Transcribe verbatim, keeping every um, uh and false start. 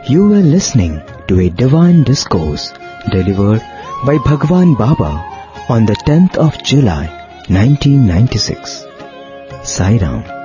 You were listening to a divine discourse delivered by Bhagwan Baba on the tenth of July nineteen ninety-six. Sai Ram.